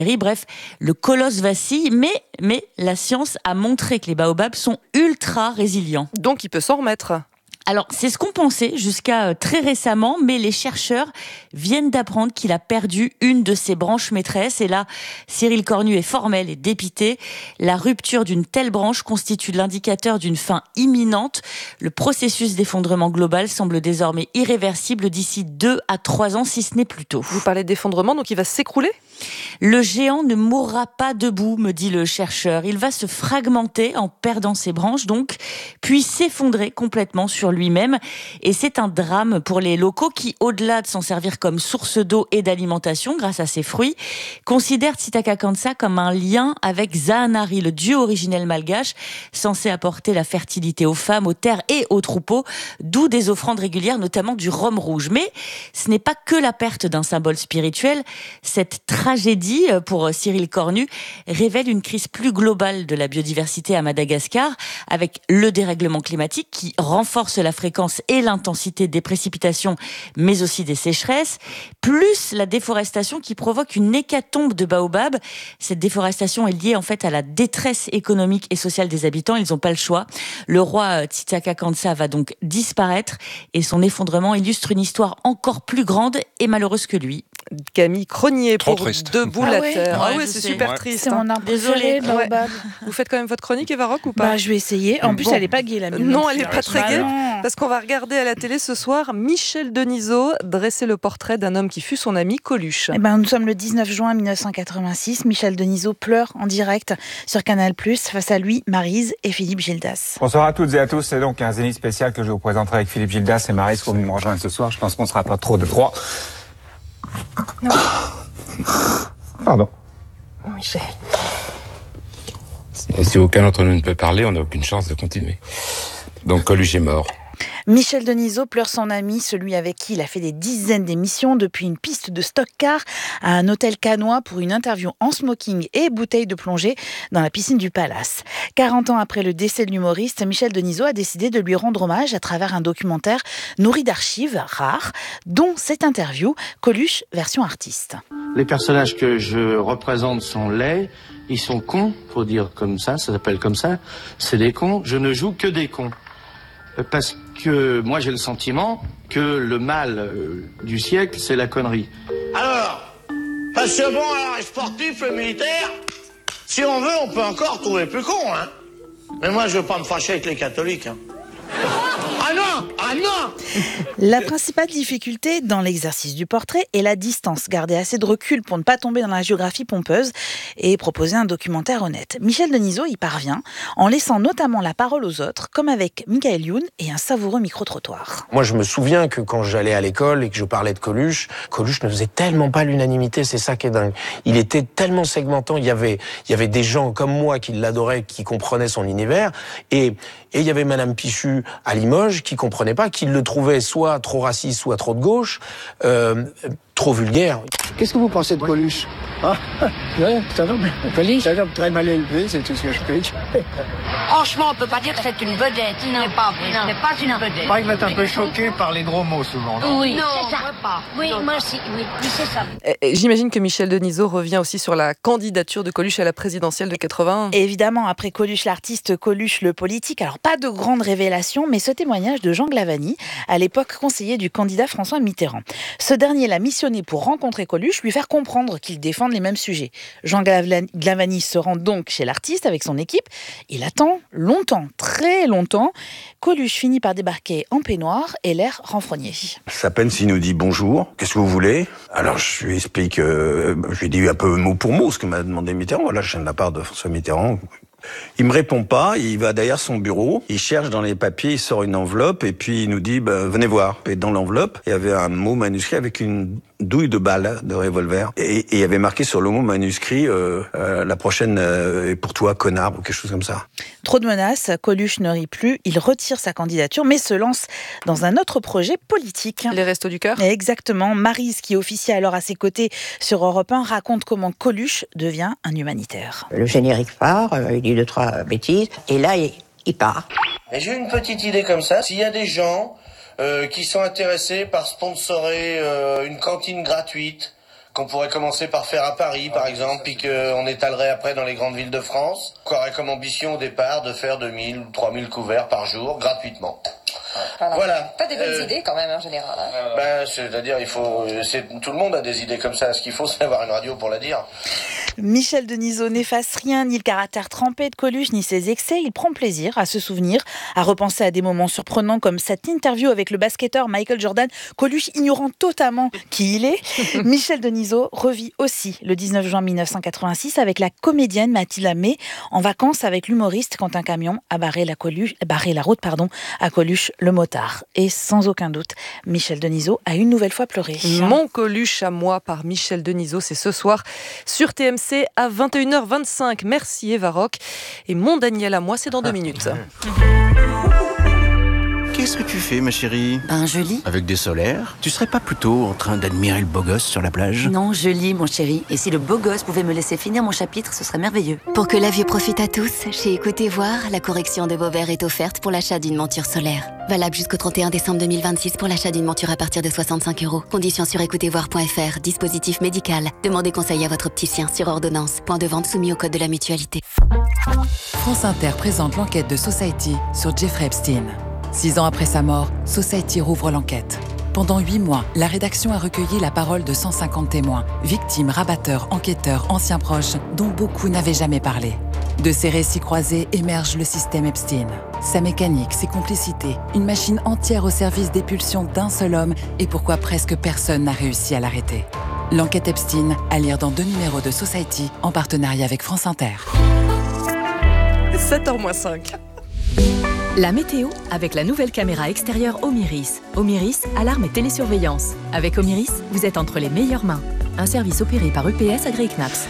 Bref, le colosse vacille, mais la science a montré que les baobabs sont ultra résilients. Donc il peut s'en remettre. Alors, c'est ce qu'on pensait jusqu'à très récemment, mais les chercheurs viennent d'apprendre qu'il a perdu une de ses branches maîtresses. Et là, Cyril Cornu est formel et dépité. La rupture d'une telle branche constitue l'indicateur d'une fin imminente. Le processus d'effondrement global semble désormais irréversible d'ici 2 à 3 ans, si ce n'est plus tôt. Vous parlez d'effondrement, donc il va s'écrouler ? Le géant ne mourra pas debout, me dit le chercheur. Il va se fragmenter en perdant ses branches, donc, puis s'effondrer complètement sur lui-même. Et c'est un drame pour les locaux qui, au-delà de s'en servir comme source d'eau et d'alimentation grâce à ses fruits, considèrent Titicaca comme un lien avec Zahanari, le dieu originel malgache, censé apporter la fertilité aux femmes, aux terres et aux troupeaux, d'où des offrandes régulières, notamment du rhum rouge. Mais ce n'est pas que la perte d'un symbole spirituel. Cette tragédie pour Cyril Cornu révèle une crise plus globale de la biodiversité à Madagascar, avec le dérèglement climatique qui renforce la fréquence et l'intensité des précipitations, mais aussi des sécheresses, plus la déforestation qui provoque une hécatombe de baobabs. Cette déforestation est liée en fait à la détresse économique et sociale des habitants. Ils n'ont pas le choix. Le roi Titicaca va donc disparaître et son effondrement illustre une histoire encore plus grande et malheureuse que lui. Camille Cronier pour triste. Debout la terre. Ouais, ouais, je c'est sais. super Ouais. triste. C'est mon arbre Désolée. préféré, baobab. Vous faites quand même votre chronique, Eva Rock, ou pas ? Bah, je vais essayer. En plus, Bon. elle est pas gaie, la mienne. Non, plus. elle est pas très Bah gaie. non. Parce qu'on va regarder à la télé ce soir Michel Denisot dresser le portrait d'un homme qui fut son ami Coluche. Eh ben, nous sommes le 19 juin 1986. Michel Denisot pleure en direct sur Canal+. Face à lui, Maryse et Philippe Gildas. Bonsoir à toutes et à tous. C'est donc un Zénith spécial que je vous présenterai avec Philippe Gildas et Maryse pour me rejoindre ce soir. Je pense qu'on ne sera pas trop de trois. Non. Pardon. Michel. Si aucun d'entre nous ne peut parler, on n'a aucune chance de continuer. Donc Coluche est mort. Michel Denisot pleure son ami, celui avec qui il a fait des dizaines d'émissions, depuis une piste de stock-car à un hôtel cannois pour une interview en smoking et bouteille de plongée dans la piscine du Palace. 40 ans après le décès de l'humoriste, Michel Denisot a décidé de lui rendre hommage à travers un documentaire nourri d'archives rares, dont cette interview, Coluche version artiste. Les personnages que je représente sont laids, ils sont cons, faut dire comme ça s'appelle comme ça, c'est des cons, je ne joue que des cons. Parce que moi j'ai le sentiment que le mal du siècle, c'est la connerie. Alors, parce que bon, alors les sportifs, les militaires, si on veut, on peut encore trouver plus con, hein. Mais moi, je veux pas me fâcher avec les catholiques, hein. Ah non! Ah non! La principale difficulté dans l'exercice du portrait est la distance. Garder assez de recul pour ne pas tomber dans la géographie pompeuse et proposer un documentaire honnête. Michel Denisot y parvient en laissant notamment la parole aux autres, comme avec Michael Youn et un savoureux micro-trottoir. Moi, je me souviens que quand j'allais à l'école et que je parlais de Coluche, Coluche ne faisait tellement pas l'unanimité, c'est ça qui est dingue. Il était tellement segmentant, il y avait des gens comme moi qui l'adoraient, qui comprenaient son univers, et il y avait Madame Pichu à Limoges qui comprenait pas, qui le trouvait soit trop raciste, soit trop de gauche, trop vulgaire. Qu'est-ce que vous pensez de Coluche? C'est un homme très mal élevé, c'est tout ce que je peux dire. Franchement, on peut pas dire que c'est une vedette. Non, c'est pas une vedette. Il va être un peu choqué par les gros mots souvent. Oui, c'est ça. Oui, moi aussi, oui, c'est ça. J'imagine que Michel Denisot revient aussi sur la candidature de Coluche à la présidentielle de 81. Évidemment, après Coluche l'artiste, Coluche le politique. Alors, pas de grande révélation, mais ce témoignage de Jean Glavany, à l'époque conseiller du candidat François Mitterrand. Ce dernier l'a missionné pour rencontrer Coluche, lui faire comprendre qu'ils défendent les mêmes sujets. Jean Glavany se rend donc chez l'artiste avec son équipe. Il attend longtemps, très longtemps. Coluche finit par débarquer en peignoir et l'air renfrogné. À peine s'il nous dit bonjour, qu'est-ce que vous voulez? Alors je lui explique, je lui dis un peu mot pour mot ce que m'a demandé Mitterrand. Voilà, je viens de la part de François Mitterrand. Il me répond pas, il va derrière son bureau, il cherche dans les papiers, il sort une enveloppe et puis il nous dit venez voir. Et dans l'enveloppe, il y avait un mot manuscrit avec une douille de balle de revolver et il y avait marqué sur le mot manuscrit la prochaine est pour toi connard ou quelque chose comme ça. Trop de menaces, Coluche ne rit plus, il retire sa candidature mais se lance dans un autre projet politique. Les Restos du Cœur. Exactement, Maryse qui officie alors à ses côtés sur Europe 1 raconte comment Coluche devient un humanitaire. Le générique part, il dit 2-3 bêtises et là il part. Et j'ai une petite idée comme ça, s'il y a des gens qui sont intéressés par sponsorer une cantine gratuite, qu'on pourrait commencer par faire à Paris, par exemple, puis qu'on étalerait après dans les grandes villes de France, qu'on aurait comme ambition au départ de faire 2000 ou 3000 couverts par jour, gratuitement. Voilà. Pas des bonnes idées quand même en général. C'est-à-dire, tout le monde a des idées comme ça. Ce qu'il faut, c'est avoir une radio pour la dire. Michel Denisot n'efface rien, ni le caractère trempé de Coluche, ni ses excès. Il prend plaisir à se souvenir, à repenser à des moments surprenants comme cette interview avec le basketteur Michael Jordan, Coluche ignorant totalement qui il est. Michel Denisot revit aussi le 19 juin 1986 avec la comédienne Mathilde Amé en vacances avec l'humoriste quand un camion a barré la route à Coluche le motard. Et sans aucun doute, Michel Denisot a une nouvelle fois pleuré. Mon Coluche à moi par Michel Denisot, c'est ce soir sur TMC à 21h25. Merci Eva Rock. Et mon Daniel à moi, c'est dans 2 minutes. Qu'est-ce que tu fais, ma chérie? Je lis. Avec des solaires? Tu serais pas plutôt en train d'admirer le beau gosse sur la plage? Non, je lis, mon chéri. Et si le beau gosse pouvait me laisser finir mon chapitre, ce serait merveilleux. Pour que la vue profite à tous, chez Écoutez Voir, la correction de vos verres est offerte pour l'achat d'une monture solaire. Valable jusqu'au 31 décembre 2026 pour l'achat d'une monture à partir de 65 €. Conditions sur écoutezvoir.fr. Dispositif médical. Demandez conseil à votre opticien sur ordonnance. Point de vente soumis au code de la mutualité. France Inter présente l'enquête de Society sur Jeffrey Epstein. 6 ans après sa mort, Society rouvre l'enquête. Pendant 8 mois, la rédaction a recueilli la parole de 150 témoins, victimes, rabatteurs, enquêteurs, anciens proches, dont beaucoup n'avaient jamais parlé. De ces récits croisés émerge le système Epstein. Sa mécanique, ses complicités, une machine entière au service des pulsions d'un seul homme et pourquoi presque personne n'a réussi à l'arrêter. L'enquête Epstein, à lire dans 2 numéros de Society, en partenariat avec France Inter. 7h-5. La météo avec la nouvelle caméra extérieure Omiris. Omiris, alarme et télésurveillance. Avec Omiris, vous êtes entre les meilleures mains. Un service opéré par EPS Agri Knaps.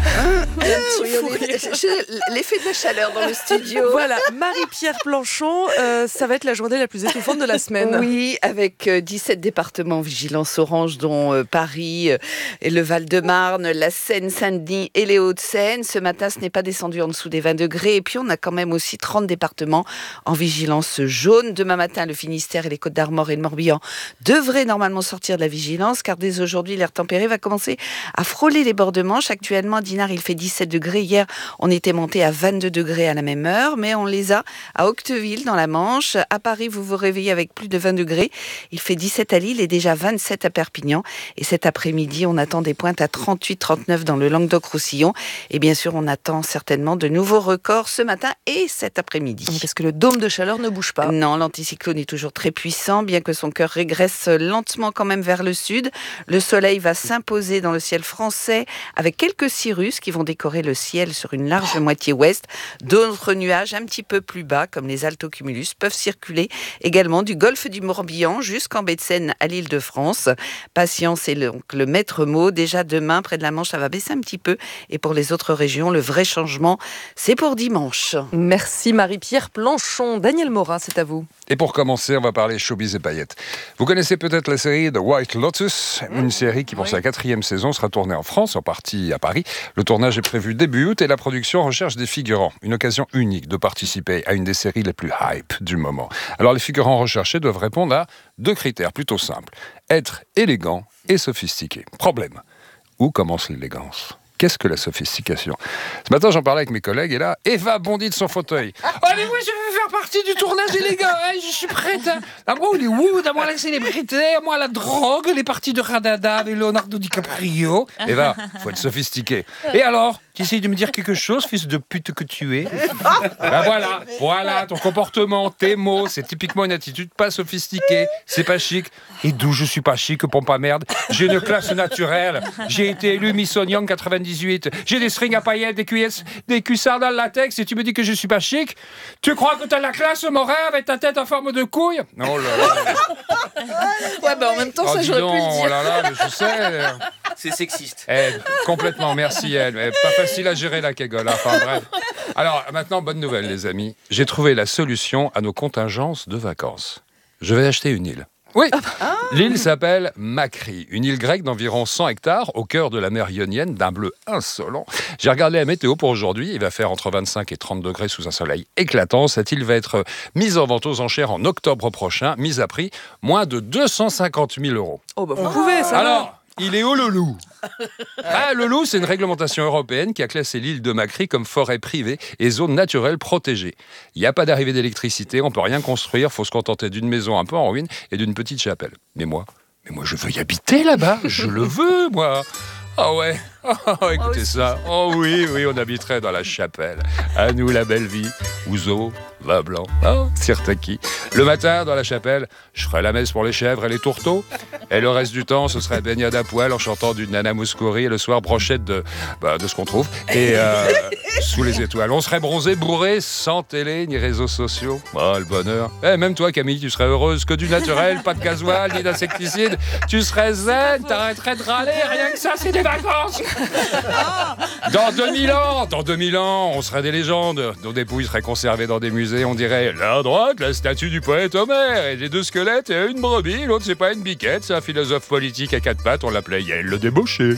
L'effet de la chaleur dans le studio. Voilà, Marie-Pierre Planchon, ça va être la journée la plus étouffante de la semaine. Oui, avec 17 départements vigilance orange, dont Paris et le Val-de-Marne, la Seine-Saint-Denis et les Hauts-de-Seine. Ce matin, ce n'est pas descendu en dessous des 20 degrés. Et puis, on a quand même aussi 30 départements en vigilance jaune. Demain matin, le Finistère et les Côtes-d'Armor et le Morbihan devraient normalement sortir de la vigilance, car dès aujourd'hui, l'air tempéré va commencer à frôler les bords de Manche. Actuellement, à Dinard, il fait 17 degrés. Hier, on était monté à 22 degrés à la même heure, mais on les a à Octeville, dans la Manche. À Paris, vous vous réveillez avec plus de 20 degrés. Il fait 17 à Lille et déjà 27 à Perpignan. Et cet après-midi, on attend des pointes à 38-39 dans le Languedoc-Roussillon. Et bien sûr, on attend certainement de nouveaux records ce matin et cet après-midi. Parce que le dôme de chaleur ne bouge pas. Non, l'anticyclone est toujours très puissant, bien que son cœur régresse lentement quand même vers le sud. Le soleil va s'imposer dans le ciel français avec quelques cirrus qui vont décorer le ciel sur une large moitié ouest. D'autres nuages un petit peu plus bas, comme les altocumulus, peuvent circuler également du golfe du Morbihan jusqu'en baie de Seine à l'Île-de-France. Patience est le maître mot. Déjà demain, près de la Manche, ça va baisser un petit peu. Et pour les autres régions, le vrai changement, c'est pour dimanche. Merci Marie-Pierre Planchon. Daniel Morin, c'est à vous. Et pour commencer, on va parler showbiz et paillettes. Vous connaissez peut-être la série The White Lotus, une série qui, pour sa 4e saison, sera tournée en France, en partie à Paris. Le tournage est prévu début août et la production recherche des figurants. Une occasion unique de participer à une des séries les plus hype du moment. Alors, les figurants recherchés doivent répondre à 2 critères plutôt simples. Être élégant et sophistiqué. Problème. Où commence l'élégance ? Qu'est-ce que la sophistication ? Ce matin, j'en parlais avec mes collègues et là, Eva bondit de son fauteuil. Allez, moi, je veux faire partie du tournage élégant, hein, je suis prête. À moi, Hollywood, à moi, la célébrité, à moi, la drogue, les parties de Radada avec Leonardo DiCaprio. Eva, faut être sophistiqué. Et alors, tu essayes de me dire quelque chose, fils de pute que tu es ? Ben voilà, ton comportement, tes mots, c'est typiquement une attitude pas sophistiquée, c'est pas chic. Et d'où je suis pas chic, pompe à merde. J'ai une classe naturelle. J'ai été élu Miss Oignon 98. J'ai des strings à paillettes, des cuissards dans le latex et tu me dis que je suis pas chic ? Tu crois que t'as la classe, mon rêve, avec ta tête en forme de couille ? Oh là là. Ouais, ben en même temps, ça j'aurais pu le dire. Oh là là, mais je sais. C'est sexiste. Complètement, merci pas facile à gérer la kegole, enfin bref. Alors maintenant, bonne nouvelle les amis. J'ai trouvé la solution à nos contingences de vacances. Je vais acheter une île. Oui, l'île s'appelle Makri, une île grecque d'environ 100 hectares au cœur de la mer Ionienne, d'un bleu insolent. J'ai regardé la météo pour aujourd'hui, il va faire entre 25 et 30 degrés sous un soleil éclatant. Cette île va être mise en vente aux enchères en octobre prochain, mise à prix moins de 250 000 €. Oh bah vous pouvez ça. Alors, Il est où le loup? Le loup, c'est une réglementation européenne qui a classé l'île de Macri comme forêt privée et zone naturelle protégée. Il n'y a pas d'arrivée d'électricité, on peut rien construire, faut se contenter d'une maison un peu en ruine et d'une petite chapelle. Mais moi, je veux y habiter là-bas, je le veux, moi. Ah ouais, écoutez ça. Oh oui, on habiterait dans la chapelle. À nous la belle vie. Ouzo, vin blanc, Sirtaki. Le matin, dans la chapelle, je ferais la messe pour les chèvres et les tourteaux. Et le reste du temps, ce serait baignade à poil en chantant du Nana Mouskouri. Et le soir, brochette de ce qu'on trouve. Et sous les étoiles. On serait bronzé, bourré, sans télé ni réseaux sociaux. Le bonheur. Même toi, Camille, tu serais heureuse. Que du naturel, pas de gasoil, ni d'insecticide. Tu serais zen, t'arrêterais de râler. Rien que ça, c'est des vacances. Dans 2000 ans, on serait des légendes. Nos dépouilles seraient conservées dans des musées. On dirait, là à droite, la statue du poète Homère. Et les 2 squelettes et une brebis. L'autre, c'est pas une biquette, c'est un philosophe politique à 4 pattes. On l'appelait Yael le débauché.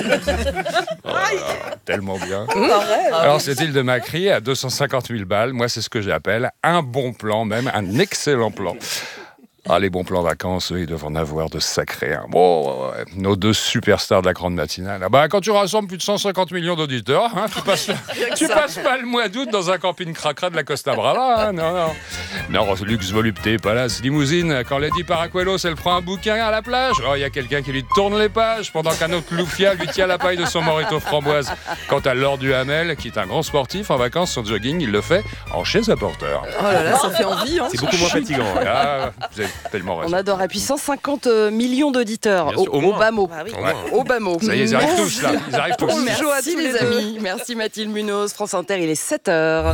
Tellement bien. Alors, cette île de Macri, à 250 000 balles, moi, c'est ce que j'appelle un bon plan, même un excellent plan. Les bons plans vacances, eux, ils doivent en avoir de sacrés. Nos 2 superstars de la grande matinale. Quand tu rassembles plus de 150 millions d'auditeurs, tu passes pas le mois d'août dans un camping cracra de la Costa Brava. Non, luxe, volupté, palace, limousine. Quand Lady Paracuelos, elle prend un bouquin à la plage, il y a quelqu'un qui lui tourne les pages pendant qu'un autre loufia lui tient la paille de son morito framboise. Quant à Lord Duhamel, qui est un grand sportif, en vacances, son jogging, il le fait en chaise à porteur. Oh là là, ça fait envie. C'est beaucoup moins fatigant. Vous avez tellement raison. On adore. Et puis 150 millions d'auditeurs au bas mot. Au bas mot. Ça y est, ils arrivent tous là. Bonjour à tous les amis. Merci Mathilde Munoz. France Inter, il est 7h.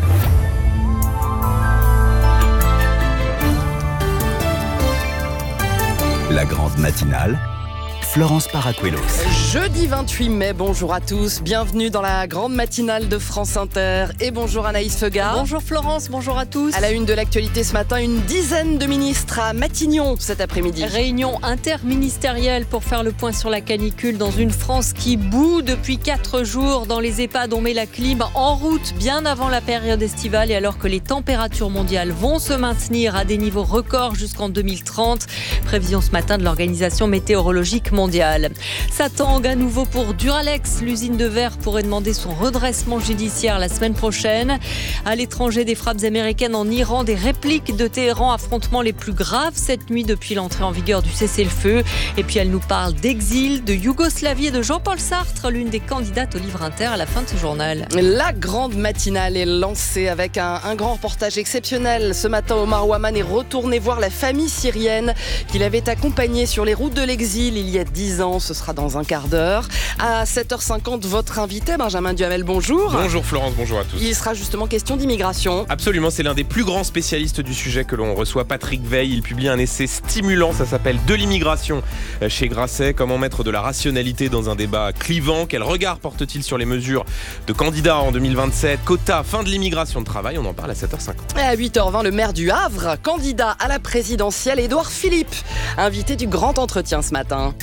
La grande matinale, Florence Paracuelos. Jeudi 28 mai, bonjour à tous, bienvenue dans la grande matinale de France Inter et bonjour Anaïs Feugard. Bonjour Florence, bonjour à tous. À la une de l'actualité ce matin, une dizaine de ministres à Matignon cet après-midi. Réunion interministérielle pour faire le point sur la canicule dans une France qui bout depuis 4 jours. Dans les EHPAD, on met la clim en route bien avant la période estivale et alors que les températures mondiales vont se maintenir à des niveaux records jusqu'en 2030. Prévision ce matin de l'Organisation météorologique mondiale. Ça tangue à nouveau pour Duralex. L'usine de verre pourrait demander son redressement judiciaire la semaine prochaine. À l'étranger, des frappes américaines en Iran, des répliques de Téhéran, affrontements les plus graves cette nuit depuis l'entrée en vigueur du cessez-le-feu. Et puis elle nous parle d'exil, de Yougoslavie et de Jean-Paul Sartre, l'une des candidates au Livre Inter à la fin de ce journal. La grande matinale est lancée avec un grand reportage exceptionnel. Ce matin, Omar Ouaman est retourné voir la famille syrienne qu'il avait accompagnée sur les routes de l'exil il y a 10 ans, ce sera dans un quart d'heure. À 7h50, votre invité, Benjamin Duhamel, bonjour. Bonjour Florence, bonjour à tous. Il sera justement question d'immigration. Absolument, c'est l'un des plus grands spécialistes du sujet que l'on reçoit, Patrick Veil. Il publie un essai stimulant, ça s'appelle « De l'immigration » chez Grasset. Comment mettre de la rationalité dans un débat clivant? Quel regard porte-t-il sur les mesures de candidats en 2027? Quota, fin de l'immigration de travail, on en parle à 7h50. Et à 8h20, le maire du Havre, candidat à la présidentielle, Édouard Philippe, invité du grand entretien ce matin.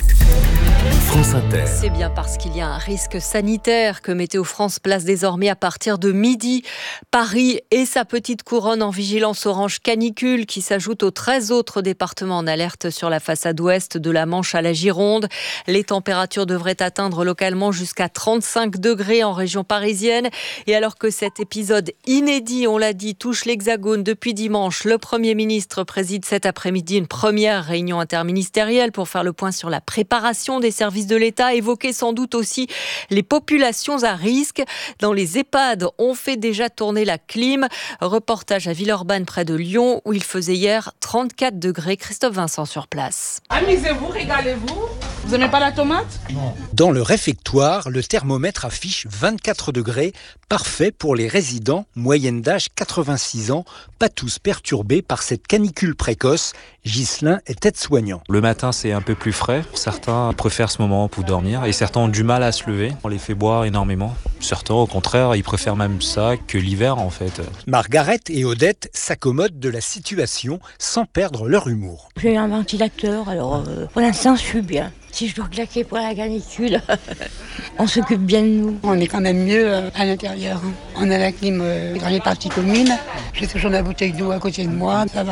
France Inter. C'est bien parce qu'il y a un risque sanitaire que Météo France place désormais à partir de midi Paris et sa petite couronne en vigilance orange canicule qui s'ajoute aux 13 autres départements en alerte sur la façade ouest de la Manche à la Gironde. Les températures devraient atteindre localement jusqu'à 35 degrés en région parisienne. Et alors que cet épisode inédit, on l'a dit, touche l'Hexagone depuis dimanche, le Premier ministre préside cet après-midi une première réunion interministérielle pour faire le point sur la préparation des services de l'État, évoquer sans doute aussi les populations à risque. Dans les EHPAD, on fait déjà tourner la clim. Reportage à Villeurbanne près de Lyon où il faisait hier 34 degrés. Christophe Vincent sur place. Amusez-vous, régalez-vous. Vous n'aimez pas la tomate? Non. Dans le réfectoire, le thermomètre affiche 24 degrés, parfait pour les résidents, moyenne d'âge 86 ans, pas tous perturbés par cette canicule précoce. Ghislain est aide-soignant. Le matin, c'est un peu plus frais. Certains préfèrent ce moment pour dormir et certains ont du mal à se lever. On les fait boire énormément. Certains, au contraire, ils préfèrent même ça que l'hiver, en fait. Margaret et Odette s'accommodent de la situation sans perdre leur humour. J'ai un ventilateur, alors pour l'instant, je suis bien. Si je dois claquer pour la canicule, on s'occupe bien de nous. On est quand même mieux à l'intérieur. On a la clim dans les parties communes. J'ai toujours la bouteille d'eau à côté de moi, ça va.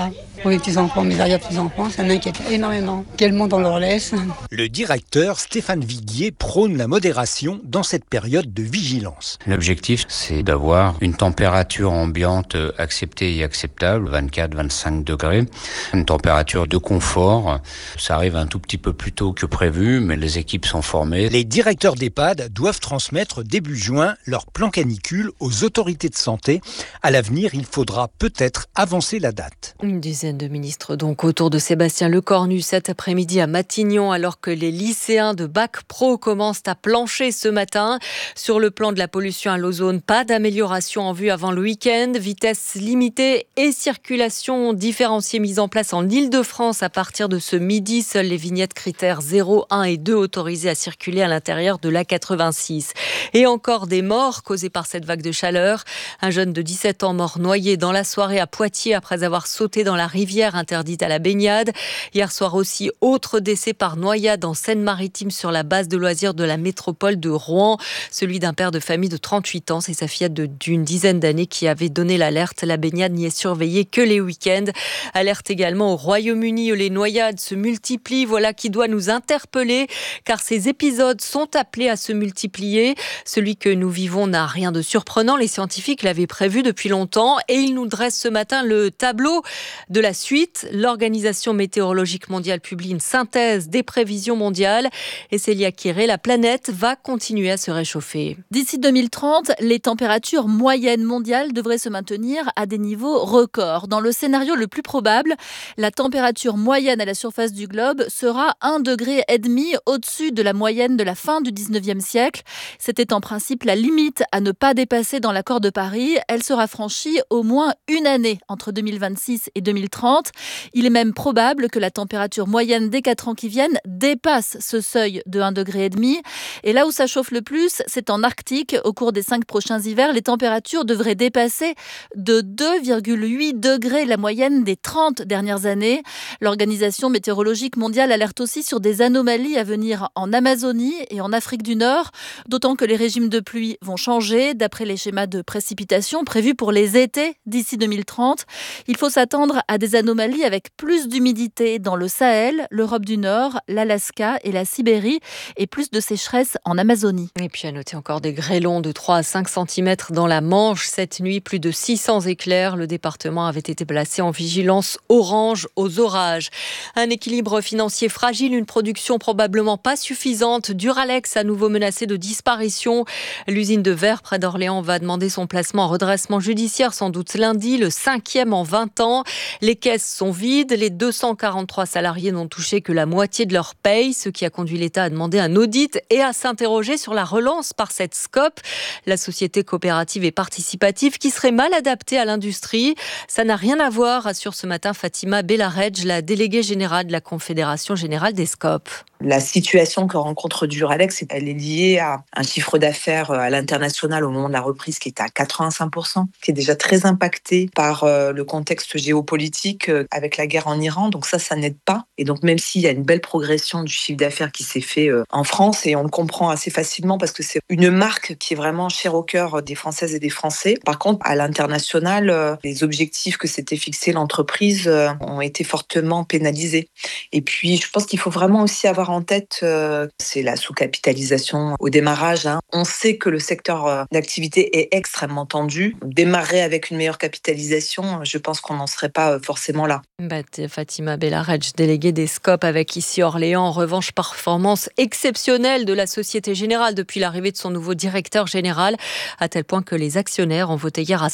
Pour les petits-enfants, mes arrière-petits-enfants, ça m'inquiète énormément. Quel monde on leur laisse? Le directeur Stéphane Viguier prône la modération dans cette période de vigilance. L'objectif, c'est d'avoir une température ambiante acceptée et acceptable, 24-25 degrés. Une température de confort. Ça arrive un tout petit peu plus tôt que prévu, mais les équipes sont formées. Les directeurs d'EHPAD doivent transmettre début juin leur plan canicule aux autorités de santé. À l'avenir, il faudra peut-être avancer la date. Une dizaine de ministres donc autour de Sébastien Lecornu cet après-midi à Matignon, alors que les lycéens de Bac Pro commencent à plancher ce matin. Sur le plan de la pollution à l'ozone, pas d'amélioration en vue avant le week-end. Vitesse limitée et circulation différenciée mise en place en Île-de-France à partir de ce midi. Seules les vignettes critères 0, 1 et 2 autorisées à circuler à l'intérieur de l'A86. Et encore des morts causées par cette vague de chaleur. Un jeune de 17 ans mort noyé dans la soirée à Poitiers après avoir sauté dans la rivière interdite à la baignade. Hier soir aussi, autre décès par noyade en Seine-Maritime sur la base de loisirs de la métropole de Rouen. Celui d'un père de famille de 38 ans. C'est sa fillette d'une dizaine d'années qui avait donné l'alerte. La baignade n'y est surveillée que les week-ends. Alerte également au Royaume-Uni où les noyades se multiplient. Voilà qui doit nous interpeller car ces épisodes sont appelés à se multiplier. Celui que nous vivons n'a rien de surprenant. Les scientifiques l'avaient prévu depuis longtemps et ils nous dressent ce matin le tableau de la suite. L'Organisation météorologique mondiale publie une synthèse des prévisions mondiales et Célia Kiré, la planète va continuer à se réchauffer. D'ici 2030, les températures moyennes mondiales devraient se maintenir à des niveaux records. Dans le scénario le plus probable, la température moyenne à la surface du globe sera 1,5 degré au-dessus de la moyenne de la fin du 19e siècle. C'était en principe la limite à ne pas dépasser dans l'accord de Paris. Elle sera franchie au moins une année entre 2026 et 2030. Il est même probable que la température moyenne des 4 ans qui viennent dépasse ce seuil de 1,5 degré. Et là où ça chauffe le plus, c'est en Arctique. Au cours des 5 prochains hivers, les températures devraient dépasser de 2,8 degrés la moyenne des 30 dernières années. L'Organisation météorologique mondiale alerte aussi sur des anomalies à venir en Amazonie et en Afrique du Nord, d'autant que les régimes de pluie vont changer. D'après les schémas de précipitation prévus pour les étés d'ici 2030, il faut s'attendre à des anomalies avec plus d'humidité dans le Sahel, l'Europe du Nord, l'Alaska et la Sibérie, et plus de sécheresse en Amazonie. Et puis à noter encore des grêlons de 3 à 5 cm dans la Manche. Cette nuit, plus de 600 éclairs. Le département avait été placé en vigilance orange aux orages. Un équilibre financier fragile, une production probablement pas suffisante. Duralex à nouveau menacé de disparition. L'usine de verre près d'Orléans va demander son placement en redressement judiciaire sans doute lundi, le 5e en 20 ans. Les caisses sont vides. Les 243 salariés n'ont touché que la moitié de leur paye, ce qui a conduit l'État à demander un audit et à s'interroger sur la relance par cette SCOP, la société coopérative et participative qui serait mal adaptée à l'industrie. Ça n'a rien à voir, assure ce matin Fatima Belaredj, la déléguée générale de la Confédération générale des SCOP. La situation que rencontre Duralex, elle est liée à un chiffre d'affaires à l'international au moment de la reprise qui est à 85%, qui est déjà très impacté par le contexte géopolitique avec la guerre en Iran. Donc ça n'aide pas. Et donc même s'il y a une belle progression du chiffre d'affaires qui s'est fait en France, et on le comprend assez facilement parce que c'est une marque qui est vraiment chère au cœur des Françaises et des Français. Par contre, à l'international, les objectifs que s'était fixés l'entreprise ont été fortement pénalisés. Et puis, je pense qu'il faut vraiment aussi avoir en tête, c'est la sous-capitalisation au démarrage. On sait que le secteur d'activité est extrêmement tendu. Démarrer avec une meilleure capitalisation, je pense qu'on n'en serait pas forcément là. Fatima Belaredj, déléguée des SCOP avec ici Orléans. En revanche, performance exceptionnelle de la Société Générale depuis l'arrivée de son nouveau directeur général, à tel point que les actionnaires ont voté hier à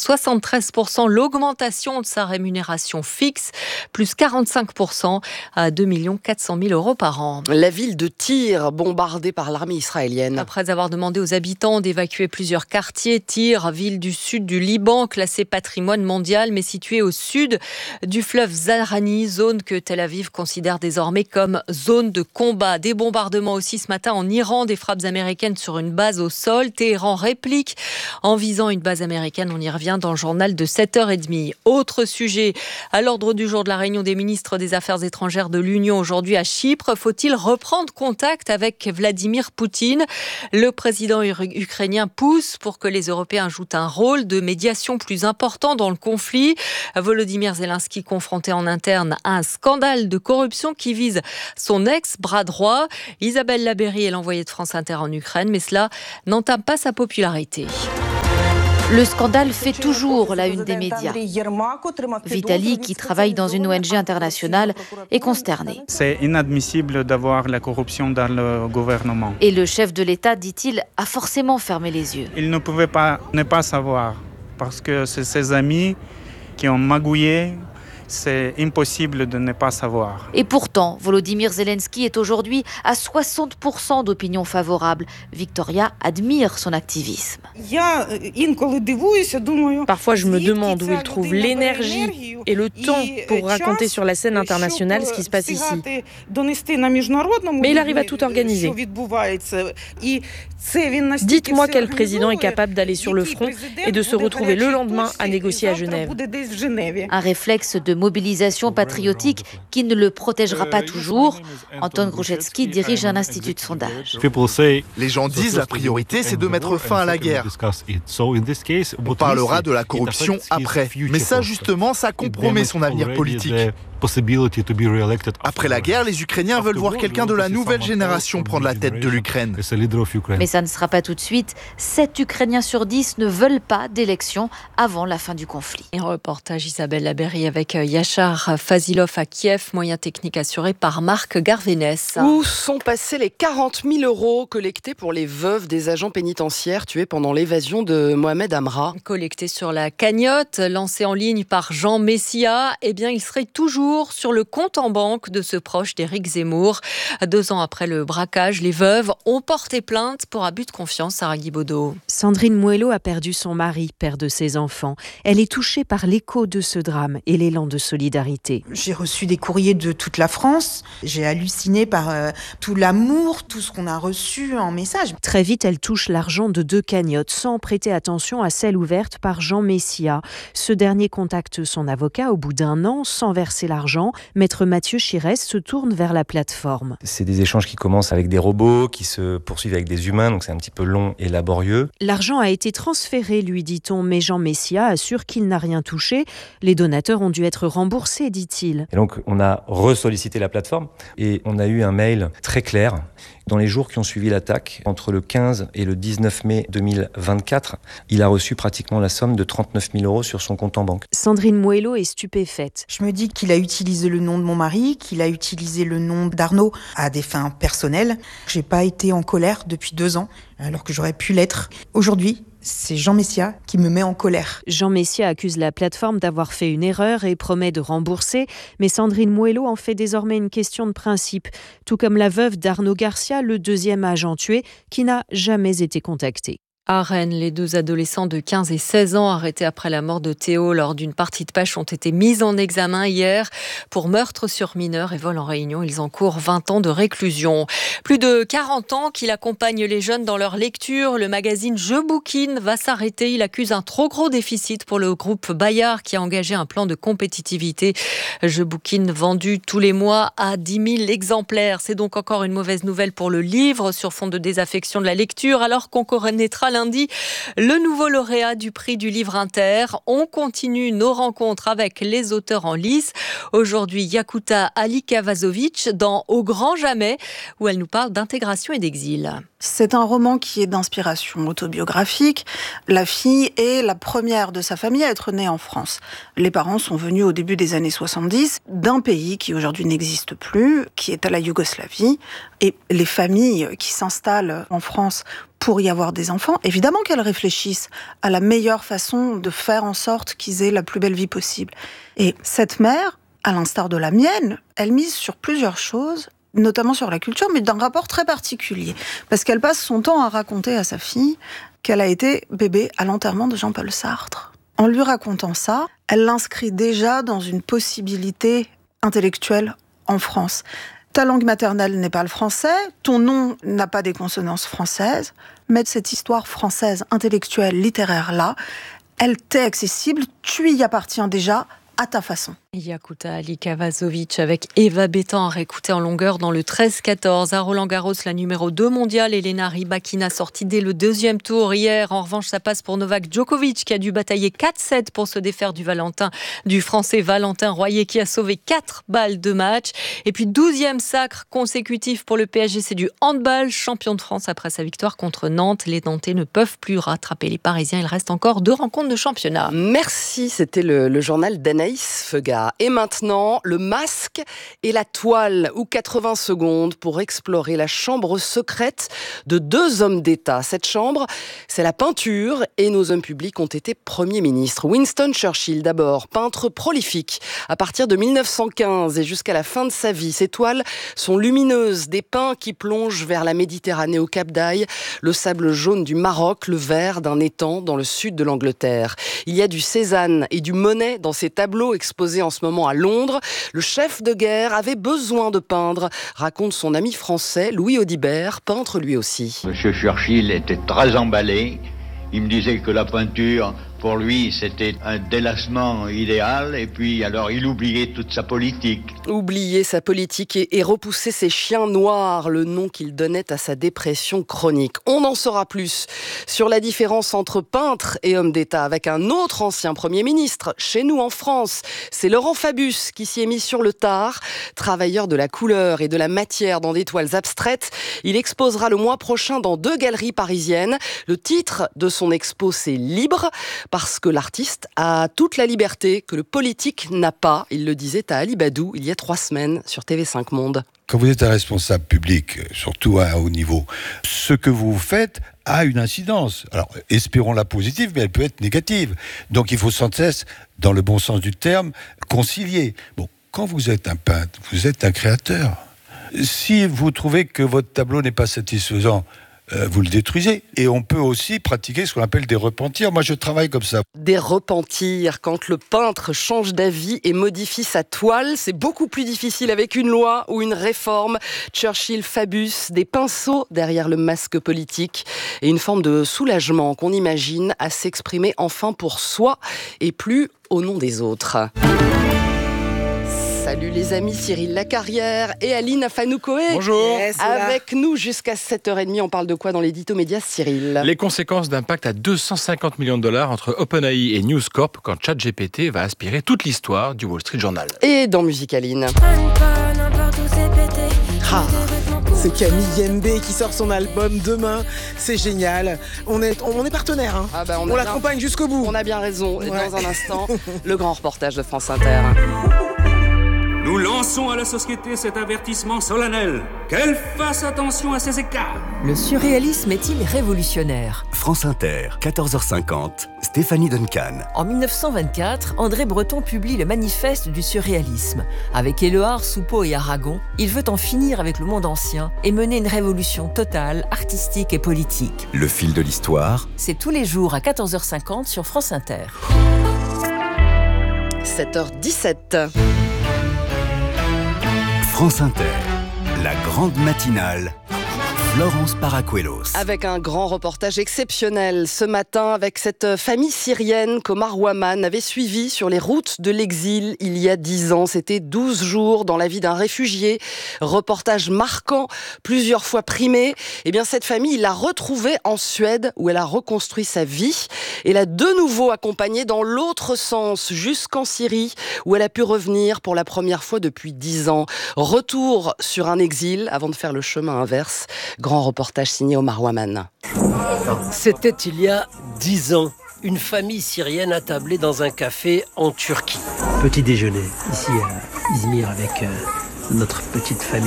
73% l'augmentation de sa rémunération fixe, plus 45% à 2 400 000 € par an. La ville de Tyr, bombardée par l'armée israélienne. Après avoir demandé aux habitants d'évacuer plusieurs quartiers, Tyr, ville du sud du Liban, classée patrimoine mondial, mais située au sud du fleuve Zahrani, zone que Tel Aviv considère désormais comme zone de combat. Des bombardements aussi ce matin en Iran, des frappes américaines sur une base au sol. Téhéran réplique en visant une base américaine. On y revient dans le journal de 7h30. Autre sujet à l'ordre du jour de la réunion des ministres des Affaires étrangères de l'Union aujourd'hui à Chypre. Faut-il reprendre contact avec Vladimir Poutine. Le président ukrainien pousse pour que les Européens jouent un rôle de médiation plus important dans le conflit. Volodymyr Zelensky confronté en interne à un scandale de corruption qui vise son ex-bras droit. Isabelle Labeyrie est l'envoyée de France Inter en Ukraine, mais cela n'entame pas sa popularité. Le scandale fait toujours la une des médias. Vitali, qui travaille dans une ONG internationale, est consterné. C'est inadmissible d'avoir la corruption dans le gouvernement. Et le chef de l'État, dit-il, a forcément fermé les yeux. Il ne pouvait pas ne pas savoir, parce que c'est ses amis qui ont magouillé. C'est impossible de ne pas savoir. Et pourtant, Volodymyr Zelensky est aujourd'hui à 60% d'opinion favorable. Victoria admire son activisme. Parfois, je me demande où il trouve l'énergie et le temps pour raconter sur la scène internationale ce qui se passe ici. Mais il arrive à tout organiser. Dites-moi quel président est capable d'aller sur le front et de se retrouver le lendemain à négocier à Genève. Un réflexe de mobilisation patriotique qui ne le protégera pas toujours. Anton Gruszewski dirige un institut de sondage. Les gens disent la priorité, c'est de mettre fin à la guerre. On parlera de la corruption après. Mais ça, justement, ça compromet son avenir politique. Après la guerre, les Ukrainiens veulent voir quelqu'un de la nouvelle génération prendre la tête de l'Ukraine. Mais ça ne sera pas tout de suite. 7 Ukrainiens sur 10 ne veulent pas d'élection avant la fin du conflit. Un reportage Isabelle Labeyrie avec Yachar Fazilov à Kiev, moyen technique assuré par Marc Garvénès. Où sont passés les 40 000 € collectés pour les veuves des agents pénitentiaires tués pendant l'évasion de Mohamed Amra? Collectés sur la cagnotte, lancée en ligne par Jean Messia, eh bien, il serait toujours sur le compte en banque de ce proche d'Éric Zemmour. 2 ans après le braquage, les veuves ont porté plainte pour abus de confiance. Sarah Guibaudot. Sandrine Mouello a perdu son mari, père de ses enfants. Elle est touchée par l'écho de ce drame et l'élan de solidarité. J'ai reçu des courriers de toute la France. J'ai halluciné par tout l'amour, tout ce qu'on a reçu en message. Très vite, elle touche l'argent de 2 cagnottes sans prêter attention à celle ouverte par Jean Messia. Ce dernier contacte son avocat au bout d'1 an sans verser l'argent. Maître Mathieu Chirès se tourne vers la plateforme. C'est des échanges qui commencent avec des robots, qui se poursuivent avec des humains, donc c'est un petit peu long et laborieux. L'argent a été transféré, lui dit-on, mais Jean Messia assure qu'il n'a rien touché. Les donateurs ont dû être remboursés, dit-il. Et donc on a ressollicité la plateforme et on a eu un mail très clair. Dans les jours qui ont suivi l'attaque, entre le 15 et le 19 mai 2024, il a reçu pratiquement la somme de 39 000 € sur son compte en banque. Sandrine Mouello est stupéfaite. Je me dis qu'il a utilisé le nom de mon mari, qu'il a utilisé le nom d'Arnaud à des fins personnelles. J'ai pas été en colère depuis 2 ans, alors que j'aurais pu l'être. Aujourd'hui, c'est Jean Messia qui me met en colère. Jean Messia accuse la plateforme d'avoir fait une erreur et promet de rembourser, mais Sandrine Mouello en fait désormais une question de principe, tout comme la veuve d'Arnaud Garcia, le 2e agent tué, qui n'a jamais été contacté. À Rennes, les 2 adolescents de 15 et 16 ans arrêtés après la mort de Théo lors d'une partie de pêche ont été mis en examen hier pour meurtre sur mineur et vol en réunion. Ils encourent 20 ans de réclusion. Plus de 40 ans qu'il accompagne les jeunes dans leur lecture. Le magazine Je Bouquine va s'arrêter. Il accuse un trop gros déficit pour le groupe Bayard qui a engagé un plan de compétitivité. Je Bouquine vendu tous les mois à 10 000 exemplaires. C'est donc encore une mauvaise nouvelle pour le livre sur fond de désaffection de la lecture alors qu'on connaîtra lundi le nouveau lauréat du prix du livre inter. On continue nos rencontres avec les auteurs en lice. Aujourd'hui, Yakuta Alikavazovic dans Au grand jamais, où elle nous parle d'intégration et d'exil. C'est un roman qui est d'inspiration autobiographique. La fille est la première de sa famille à être née en France. Les parents sont venus au début des années 70 d'un pays qui aujourd'hui n'existe plus, qui est à la Yougoslavie. Et les familles qui s'installent en France pour y avoir des enfants, évidemment qu'elles réfléchissent à la meilleure façon de faire en sorte qu'ils aient la plus belle vie possible. Et cette mère, à l'instar de la mienne, elle mise sur plusieurs choses, notamment sur la culture, mais d'un rapport très particulier. Parce qu'elle passe son temps à raconter à sa fille qu'elle a été bébé à l'enterrement de Jean-Paul Sartre. En lui racontant ça, elle l'inscrit déjà dans une possibilité intellectuelle en France. Ta langue maternelle n'est pas le français, ton nom n'a pas des consonances françaises, mais cette histoire française, intellectuelle, littéraire-là, elle t'est accessible, tu y appartiens déjà à ta façon. Yakuta Alikavazovic avec Eva Bétan à réécouter en longueur dans le 13-14. À Roland-Garros, la numéro 2 mondiale, Elena Rybakina, sortie dès le deuxième tour hier. En revanche, ça passe pour Novak Djokovic qui a dû batailler 4-7 pour se défaire du Français Valentin Royer qui a sauvé 4 balles de match. Et puis 12e sacre consécutif pour le PSG, c'est du handball, champion de France après sa victoire contre Nantes. Les Nantais ne peuvent plus rattraper les Parisiens. Il reste encore 2 rencontres de championnat. Merci, c'était le journal d'Anaïs Feugat. Et maintenant, le masque et la toile, ou 80 secondes pour explorer la chambre secrète de 2 hommes d'État. Cette chambre, c'est la peinture et nos hommes publics ont été premiers ministres. Winston Churchill d'abord, peintre prolifique. À partir de 1915 et jusqu'à la fin de sa vie, ses toiles sont lumineuses, des pins qui plongent vers la Méditerranée au Cap d'Aille, le sable jaune du Maroc, le vert d'un étang dans le sud de l'Angleterre. Il y a du Cézanne et du Monet dans ces tableaux exposés en ce moment à Londres. Le chef de guerre avait besoin de peindre, raconte son ami français Louis Audibert, peintre lui aussi. Monsieur Churchill était très emballé. Il me disait que la peinture, pour lui, c'était un délassement idéal. Et puis, alors, il oubliait toute sa politique. Oublier sa politique et repousser ses chiens noirs, le nom qu'il donnait à sa dépression chronique. On en saura plus sur la différence entre peintre et homme d'État avec un autre ancien Premier ministre, chez nous en France. C'est Laurent Fabius qui s'y est mis sur le tard. Travailleur de la couleur et de la matière dans des toiles abstraites, il exposera le mois prochain dans 2 galeries parisiennes. Le titre de son expo, c'est Libre, parce que l'artiste a toute la liberté que le politique n'a pas. Il le disait à Ali Badou il y a 3 semaines sur TV5 Monde. Quand vous êtes un responsable public, surtout à un haut niveau, ce que vous faites a une incidence. Alors, espérons-la positive, mais elle peut être négative. Donc il faut sans cesse, dans le bon sens du terme, concilier. Bon, quand vous êtes un peintre, vous êtes un créateur. Si vous trouvez que votre tableau n'est pas satisfaisant, vous le détruisez. Et on peut aussi pratiquer ce qu'on appelle des repentirs. Moi, je travaille comme ça. Des repentirs, quand le peintre change d'avis et modifie sa toile, c'est beaucoup plus difficile avec une loi ou une réforme. Churchill, Fabius, des pinceaux derrière le masque politique et une forme de soulagement qu'on imagine à s'exprimer enfin pour soi et plus au nom des autres. Salut les amis, Cyril Lacarrière et Aline Afanoukoé. Bonjour. Yes, avec nous jusqu'à 7h30, on parle de quoi dans l'édito média, Cyril? Les conséquences d'un pacte à 250 millions de dollars entre OpenAI et News Corp quand ChatGPT va aspirer toute l'histoire du Wall Street Journal. Et dans Musique Aline. Ah, c'est Camille Yembe qui sort son album demain, c'est génial. On est partenaires, hein. Ah bah on l'accompagne jusqu'au bout. On a bien raison. Ouais. Dans un instant, le grand reportage de France Inter. Nous lançons à la société cet avertissement solennel. Qu'elle fasse attention à ces écarts. Le surréalisme est-il révolutionnaire ? France Inter, 14h50, Stéphanie Duncan. En 1924, André Breton publie le manifeste du surréalisme. Avec Éluard, Soupeau et Aragon, il veut en finir avec le monde ancien et mener une révolution totale, artistique et politique. Le fil de l'histoire. C'est tous les jours à 14h50 sur France Inter. 7h17. France Inter, la grande matinale, Florence Paracuelos. Avec un grand reportage exceptionnel ce matin avec cette famille syrienne qu'Omar Ouaman avait suivie sur les routes de l'exil il y a 10 ans. C'était 12 jours dans la vie d'un réfugié. Reportage marquant, plusieurs fois primé. Eh bien, cette famille, il l'a retrouvée en Suède où elle a reconstruit sa vie et l'a de nouveau accompagnée dans l'autre sens jusqu'en Syrie où elle a pu revenir pour la première fois depuis 10 ans. Retour sur un exil avant de faire le chemin inverse. Grand reportage signé Omar Ouaman. C'était il y a 10 ans. Une famille syrienne attablée dans un café en Turquie. Petit déjeuner ici à Izmir avec notre petite famille.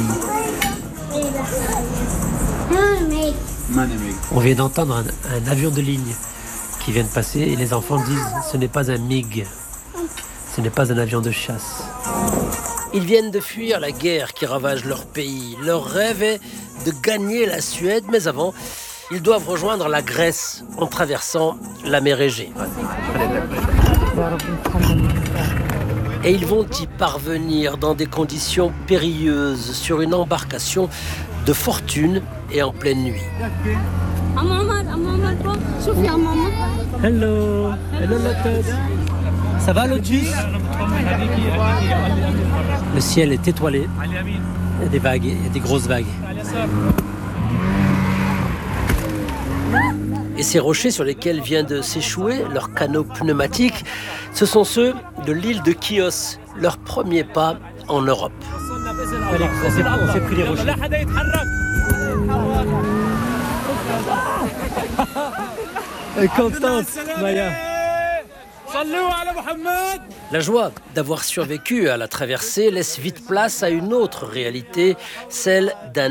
On vient d'entendre un avion de ligne qui vient de passer et les enfants disent ce n'est pas un MiG, ce n'est pas un avion de chasse. Ils viennent de fuir la guerre qui ravage leur pays. Leur rêve est de gagner la Suède, mais avant, ils doivent rejoindre la Grèce en traversant la mer Égée. Et ils vont y parvenir dans des conditions périlleuses, sur une embarcation de fortune et en pleine nuit. Hello, hello Lotus. Ça va l'autre bus? Le ciel est étoilé. Il y a des vagues, il y a des grosses vagues. Et ces rochers sur lesquels vient de s'échouer leur canot pneumatique, ce sont ceux de l'île de Chios, leur premier pas en Europe. Allez, on s'est pris les rochers. Elle est contente, Maya. La joie d'avoir survécu à la traversée laisse vite place à une autre réalité, celle d'un